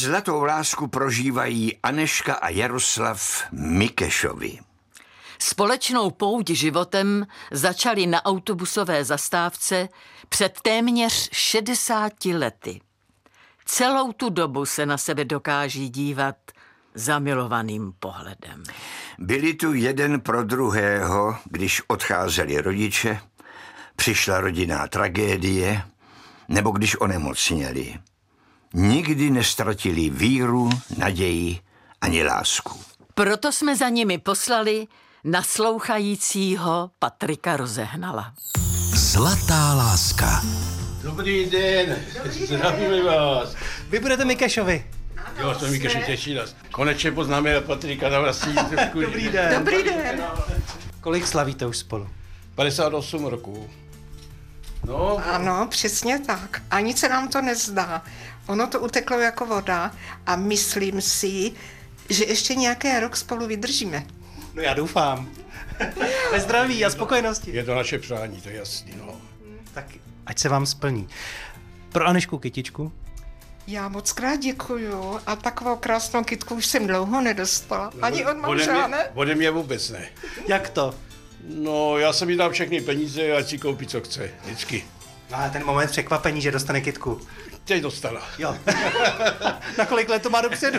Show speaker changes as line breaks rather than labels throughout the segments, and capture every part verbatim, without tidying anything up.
Zlatou lásku prožívají Anežka a Jaroslav Mikešovi.
Společnou pouť životem začali na autobusové zastávce před téměř šedesáti lety. Celou tu dobu se na sebe dokáží dívat zamilovaným pohledem.
Byli tu jeden pro druhého, když odcházeli rodiče, přišla rodinná tragédie, nebo když onemocněli. Nikdy neztratili víru, naději ani lásku.
Proto jsme za nimi poslali naslouchajícího Patrika Rozehnala.
Zlatá láska.
Dobrý den, zdravíme vás.
Vy budete Mikešovi.
Jo, to Mikeši těší nás. Konečně poznáme Patrika na vlastní trošku.
Dobrý den.
Dobrý den.
Kolik slavíte už spolu?
padesát osm roků. No.
Ano, přesně tak. Ani se nám to nezdá. Ono to uteklo jako voda a myslím si, že ještě nějaký rok spolu vydržíme.
No já doufám. Ve zdraví a spokojenosti.
Je to naše přání, to je jasný, no.
Tak ať se vám splní. Pro Anežku kytičku.
Já moc krát děkuju a takovou krásnou kytku už jsem dlouho nedostala. Ani od manžela, ne?
Ode mě vůbec ne.
Jak to?
No, já jsem jí dám všechny peníze, ať si koupí, co chce, vždycky.
No a ten moment překvapení, že dostane kytku.
Teď dostala.
Jo. Na kolik let to má dopředu?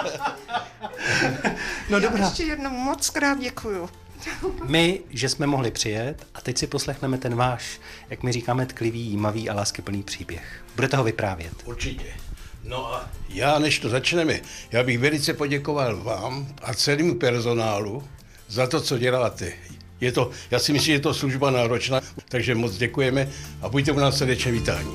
No
Já
dobrá.
ještě jednou moc krát děkuju.
My, že jsme mohli přijet a teď si poslechneme ten váš, jak my říkáme, tklivý, jímavý a láskyplný příběh. Budete ho vyprávět.
Určitě. No a já, než to začneme, já bych velice poděkoval vám a celému personálu za to, co děláte. Je to, já si myslím, že je to služba náročná, takže moc děkujeme a buďte u nás srdečně vítáni.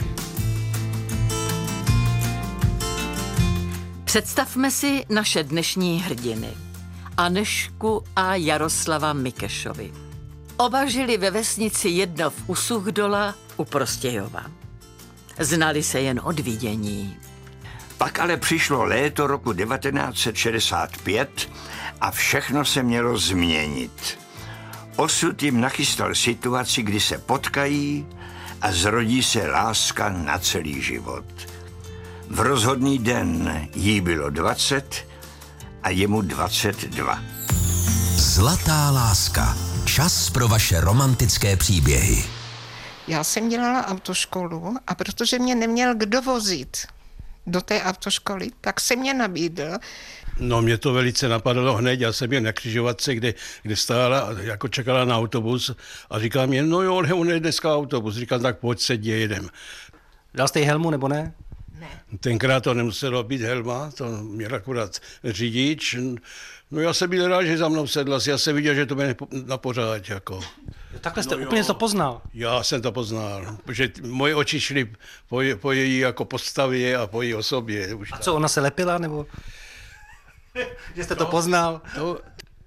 Představme si naše dnešní hrdiny. Anežku a Jaroslava Mikešovi. Oba žili ve vesnici jedno v u Suchdola u Prostějova. Znali se jen od vidění.
Pak ale přišlo léto roku devatenáct set šedesát pět a všechno se mělo změnit. Osud jim nachystal situaci, kdy se potkají a zrodí se láska na celý život. V rozhodný den jí bylo dvacet a jemu dvacet dva.
Zlatá láska. Čas pro vaše romantické příběhy.
Já jsem dělala autoškolu a protože mě neměl kdo vozit do té autoškoly, tak se mě nabídl.
No, mě to velice napadlo hned, já jsem byl na křižovatce, kde, kde stála a jako čekala na autobus a říkala mě, no jo, on je dneska autobus. Říkal, tak pojď se, jedem.
Dal jste jí helmu nebo ne?
Tenkrát to nemuselo být helma, to měl akorát řidič. No já jsem byl rád, že za mnou sedla, já jsem viděl, že to bude na pořád. Jako.
Takhle jste
No
úplně
jo.
to poznal.
Já jsem to poznal, protože moje oči šly po, je, po její jako postavě a po její osobě. Už
A co, ona se lepila, nebo? Že jste to poznal?
to...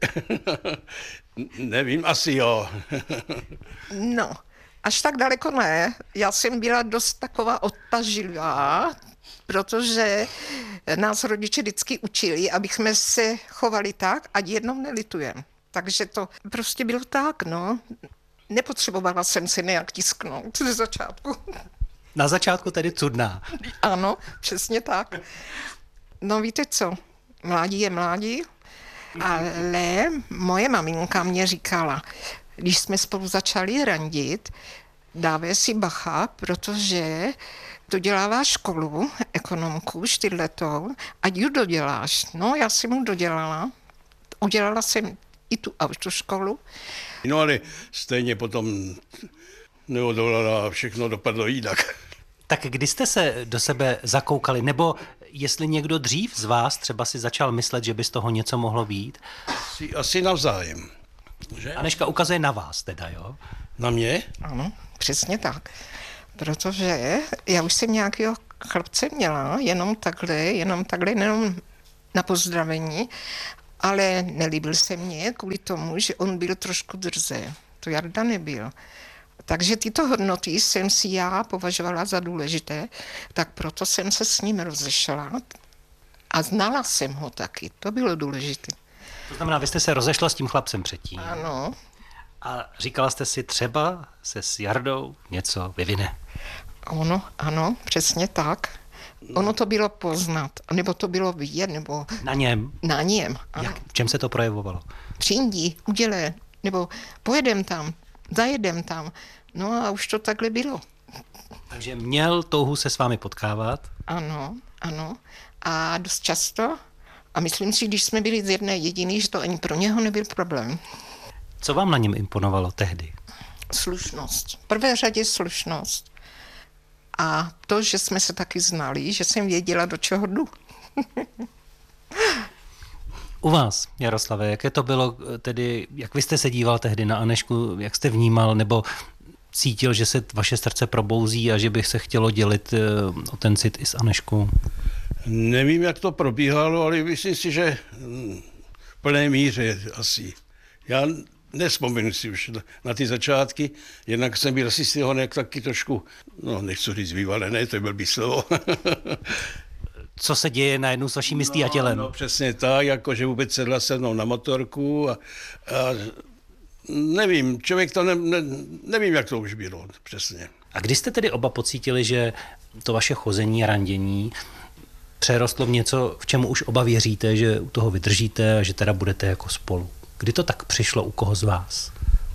Nevím, asi jo.
No, až tak daleko ne. Já jsem byla dost taková odtažilá, protože nás rodiče vždycky učili, abychom se chovali tak, ať jednou nelitujeme. Takže to prostě bylo tak, no. Nepotřebovala jsem se nějak tisknout ze začátku.
Na začátku tedy cudná.
Ano, přesně tak. No víte co, mládí je mládí, ale moje maminka mě říkala, když jsme spolu začali randit, dávej si bacha, protože dodělává školu, ekonomku, čtyřletou, ať ji doděláš. No, já jsem mu dodělala, udělala jsem i tu autoškolu.
No ale stejně potom neodolala a všechno dopadlo jinak.
Tak kdy jste se do sebe zakoukali, nebo jestli někdo dřív z vás třeba si začal myslet, že by z toho něco mohlo být?
Asi, asi navzájem. Že?
Anežka ukazuje na vás teda, jo?
Na mě?
Ano, přesně tak. Protože já už jsem nějakého chlapce měla, jenom takhle, jenom takhle, jenom na pozdravení, ale nelíbil se mně kvůli tomu, že on byl trošku drzé. To Jarda nebyl. Takže tyto hodnoty jsem si já považovala za důležité, tak proto jsem se s ním rozešla a znala jsem ho taky, to bylo důležité.
To znamená, vy jste se rozešla s tím chlapcem předtím.
Ano.
A říkala jste si, třeba se s Jardou něco vyvine.
Ono, ano, přesně tak. Ono to bylo poznat, nebo to bylo vidět, nebo
Na něm.
na něm. Ano.
Jak, v čem se to projevovalo?
Přijdi, udělej, nebo pojedem tam, zajedem tam. No a už to takhle bylo.
Takže měl touhu se s vámi potkávat?
Ano, ano. A dost často. A myslím si, když jsme byli z jedné jediný, že to ani pro něho nebyl problém.
Co vám na něm imponovalo tehdy?
Slušnost. V prvé řadě slušnost. A to, že jsme se taky znali, že jsem věděla, do čeho jdu.
U vás, Jaroslave, jaké to bylo tedy, jak vy jste se díval tehdy na Anežku, jak jste vnímal, nebo cítil, že se vaše srdce probouzí a že bych se chtělo dělit o ten cit i s Anežkou?
Nevím, jak to probíhalo, ale myslím si, že v plné míře asi. Já nespomenu si už na ty začátky, jednak jsem byl asi z toho nějak taky trošku, no nechci říct vyvalené, to je blbý slovo.
Co se děje najednou s vaší myslí a tělem?
No, no přesně tak, jako že vůbec sedla se mnou na motorku a, a nevím, člověk to ne, ne, nevím, jak to už bylo přesně.
A kdy jste tedy oba pocítili, že to vaše chození a randění přerostlo v něco, v čemu už oba věříte, že u toho vydržíte a že teda budete jako spolu? Kdy to tak přišlo u koho z vás?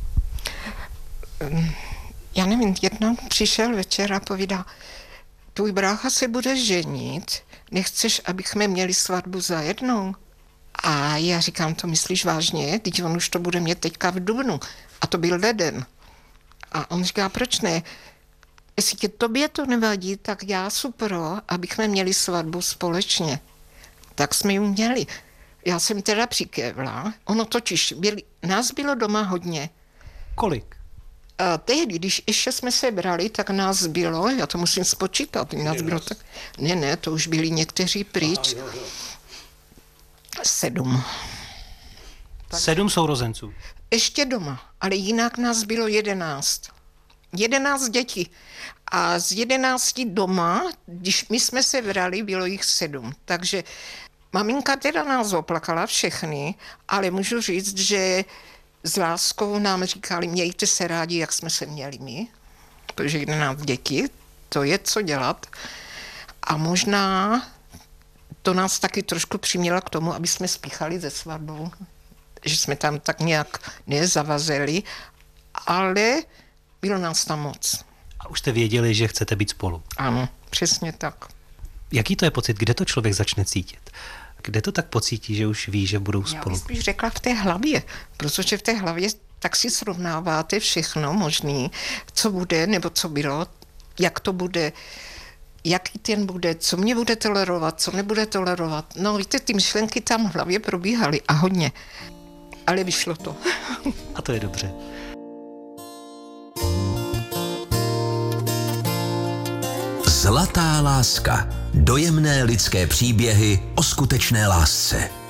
Já nevím, jednou přišel večer a povídá, tvůj brácha se bude ženit, nechceš, abychom měli svatbu za jednou? A já říkám, to myslíš vážně? Teď on už to bude mít teďka v dubnu. A to byl leden. A on říká, proč ne? Jestli tě tobě to nevadí, tak já jsem pro, abychom měli svatbu společně. Tak jsme ji měli. Já jsem teda přikévla. Ono totiž, byli, nás bylo doma hodně.
Kolik?
A tehdy, když ještě jsme se brali, tak nás bylo, já to musím spočítat, nás bylo tak, ne, ne, to už byli někteří pryč. Sedm.
Sedm sourozenců.
Ještě doma, ale jinak nás bylo jedenáct. Jedenáct dětí. A z jedenácti doma, když my jsme se brali, bylo jich sedm. Takže maminka teda nás oplakala všechny, ale můžu říct, že s láskou nám říkali, mějte se rádi, jak jsme se měli my, protože jedenáct dětí, to je co dělat. A možná to nás taky trošku přimělo k tomu, aby jsme spíchali ze svatbou, že jsme tam tak nějak nezavazeli, ale bylo nás tam moc.
A už jste věděli, že chcete být spolu.
Ano, přesně tak.
Jaký to je pocit, kde to člověk začne cítit? Kde to tak pocítí, že už ví, že budou
Já
spolu?
bych spíš řekla v té hlavě, protože v té hlavě tak si srovnáváte všechno možný, co bude nebo co bylo, jak to bude, jaký ten bude, co mě bude tolerovat, co nebude tolerovat. No víte, ty myšlenky tam v hlavě probíhaly a hodně, ale vyšlo to.
A to je dobře.
Zlatá láska. Dojemné lidské příběhy o skutečné lásce.